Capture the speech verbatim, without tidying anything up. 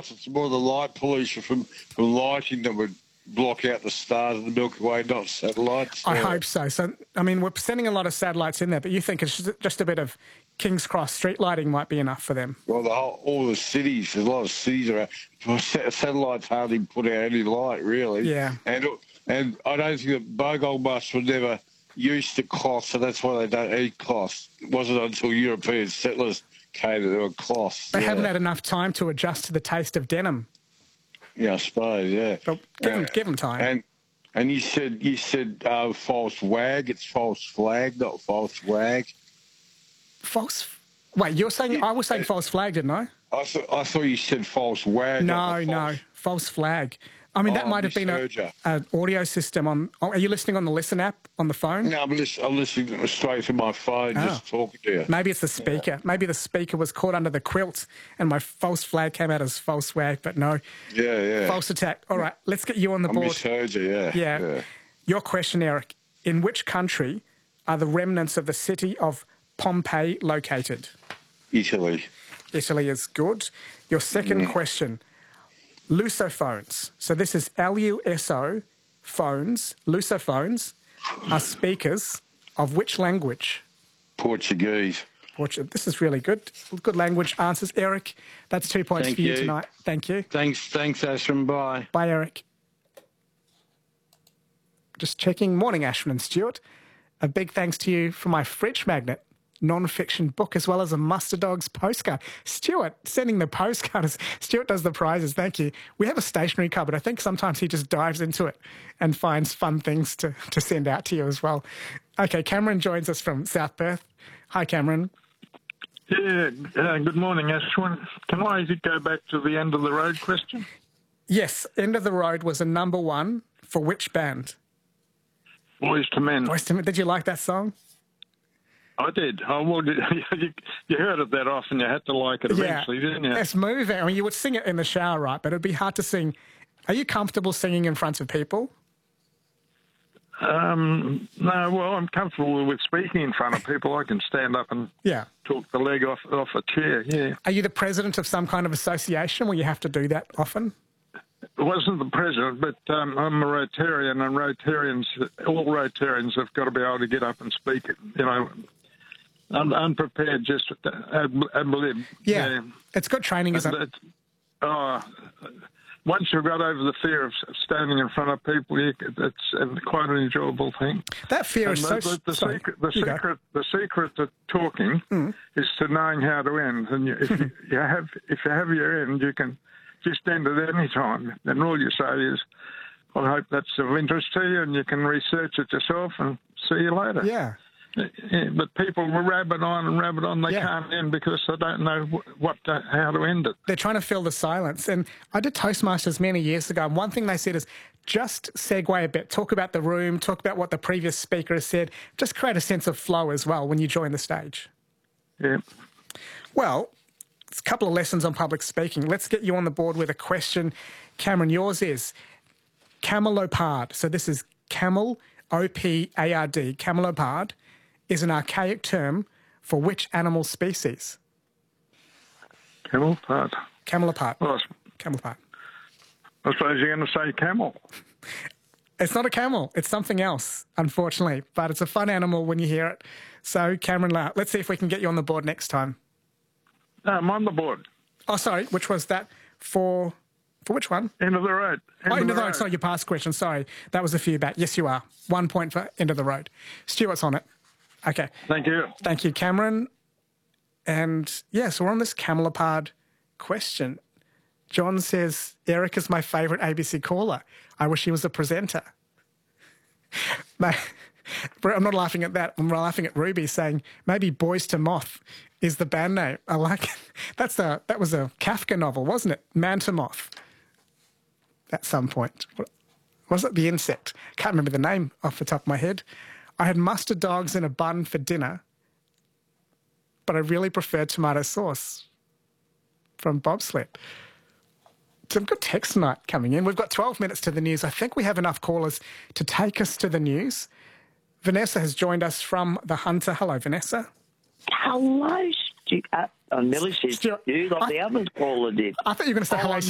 It's more the light pollution from, from lighting that would block out the stars of the Milky Way, not satellites. I Yeah. hope so. So, I mean, we're sending a lot of satellites in there, but you think it's just, just a bit of King's Cross street lighting might be enough for them? Well, the whole, all the cities, there's a lot of cities around. Well, sa- Satellites hardly put out any light, really. Yeah. And and I don't think that Bogold musk were never used to cloth, so that's why they don't eat cloth. It wasn't until European settlers came that there were cloths. They yeah. haven't had enough time to adjust to the taste of denim. Yeah, I suppose, yeah. But give, Uh, them, give them time. And and you said you said uh, false wag. It's false flag, not false wag. False... Wait, you're saying... I was saying false flag, didn't I? I thought I thought you said false wag. No, not the no. false. False flag. I mean, that Oh, might have been misheard ya. an audio system on... Oh, are you listening on the Listen app on the phone? No, I'm listening, I'm listening straight to my phone, Oh. just talking to you. Maybe it's the speaker. Maybe the speaker was caught under the quilt and my false flag came out as false flag, but no. Yeah, yeah. False attack. All right, let's get you on the I board. misheard you, yeah. Yeah. yeah. Your question, Eric. In which country are the remnants of the city of Pompeii located? Italy. Italy is good. Your second question. Lusophones. So this is L U S O phones. Lusophones are speakers of which language? Portuguese. Portuguese. This is really good. Good language answers. Eric, that's two points Thank for you, you. tonight. Thank you. Thanks, thanks, Ashram. Bye. Bye, Eric. Just checking. Morning, Ashman and Stuart. A big thanks to you for my fridge magnet non-fiction book, as well as a Muster Dogs postcard. Stuart, sending the postcard. As Stuart does the prizes. Thank you. We have a stationery cupboard. I think sometimes he just dives into it and finds fun things to, to send out to you as well. Okay, Cameron joins us from South Perth. Hi, Cameron. Yeah, uh, good morning, Ashwin. Can I go back to the end of the road question? Yes, End of the Road was a number one for which band? Boys to Men. Boyz two Men. Did you like that song? I did. Oh, well, you, you heard it that often, you had to like it eventually, yeah. didn't you? It's moving. I mean, you would sing it in the shower, right? But it'd be hard to sing. Are you comfortable singing in front of people? Um, no, well, I'm comfortable with speaking in front of people. I can stand up and Yeah. talk the leg off off a chair, yeah. Are you the president of some kind of association where you have to do that often? I wasn't the president, but um, I'm a Rotarian, and Rotarians, all Rotarians have got to be able to get up and speak, you know, un- unprepared, just ad, ad lib. Yeah. Yeah. It's good training, isn't And it? it- Oh, once you've got over the fear of standing in front of people, you, it's quite an enjoyable thing. That fear And is the, so... the, the sorry. secret, the You go. secret, the secret to talking Mm. is to knowing how to end. And you, if you, you have, if you have your end, you can just end at any time. And all you say is, "I hope that's of interest to you," and you can research it yourself. And see you later. Yeah. Yeah, but people will rabbit on and rabbit on. They Yeah. can't end because they don't know wh- what to, how to end it. They're trying to fill the silence. And I did Toastmasters many years ago, and one thing they said is just segue a bit, talk about the room, talk about what the previous speaker has said, just create a sense of flow as well when you join the stage. Yeah. Well, it's a couple of lessons on public speaking. Let's get you on the board with a question. Cameron, yours is camelopard. So this is camel, O P A R D. Camelopard is an archaic term for which animal species? Camel part. Camelopard. Well, Camelopard. I suppose you're going to say camel. It's not a camel. It's something else, unfortunately. But it's a fun animal when you hear it. So, Cameron, let's see if we can get you on the board next time. No, I'm on the board. Oh, sorry. Which was that for... For which one? End of the road. End oh, end of the road. road. It's not your past question. Sorry. That was a few back. Yes, you are. One point for end of the road. Stuart's on it. Okay. Thank you. Thank you, Cameron. And, yes, yeah, so we're on this camelopard question. John says, Eric is my favourite A B C caller. I wish he was a presenter. No, I'm not laughing at that. I'm laughing at Ruby saying maybe Boys to Moth is the band name. I like it. That's a, that was a Kafka novel, wasn't it? Man to Moth. At some point. Was it The Insect? Can't remember the name off the top of my head. I had mustard dogs in a bun for dinner, but I really preferred tomato sauce. From Bobsled. So we've got text tonight coming in. We've got twelve minutes to the news. I think we have enough callers to take us to the news. Vanessa has joined us from The Hunter. Hello, Vanessa. Hello, Stu. Uh, I nearly said Stuart, Stu, like I- the other caller did. I thought you were going to say Oh, hello, I'm